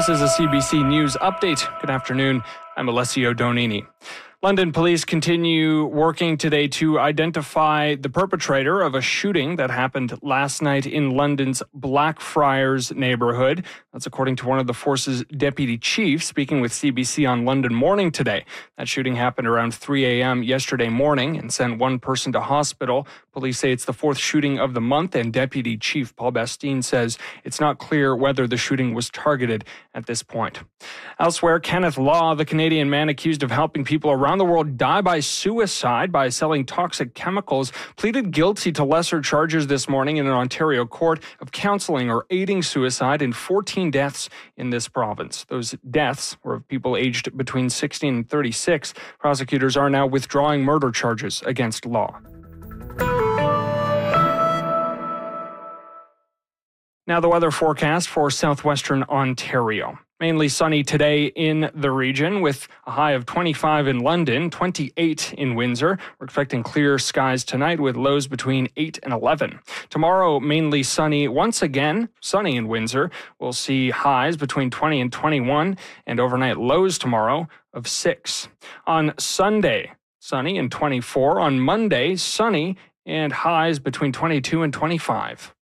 This is a CBC News Update. Good afternoon. I'm Alessio Donini. London police continue working today to identify the perpetrator of a shooting that happened last night in London's Blackfriars neighborhood. That's according to one of the force's deputy chiefs speaking with CBC on London Morning today. That shooting happened around 3 a.m. yesterday morning and sent one person to hospital. Police say it's the fourth shooting of the month, and Deputy Chief Paul Bastine says it's not clear whether the shooting was targeted at this point. Elsewhere, Kenneth Law, the Canadian man accused of helping people around the world die by suicide by selling toxic chemicals, pleaded guilty to lesser charges this morning in an Ontario court of counseling or aiding suicide in 14 deaths in this province. Those deaths were of people aged between 16 and 36. Prosecutors are now withdrawing murder charges against Law. Now the weather forecast for southwestern Ontario. Mainly sunny today in the region with a high of 25 in London, 28 in Windsor. We're expecting clear skies tonight with lows between 8 and 11. Tomorrow, mainly sunny. Once again, sunny in Windsor. We'll see highs between 20 and 21 and overnight lows tomorrow of 6. On Sunday, sunny and 24. On Monday, sunny and highs between 22 and 25.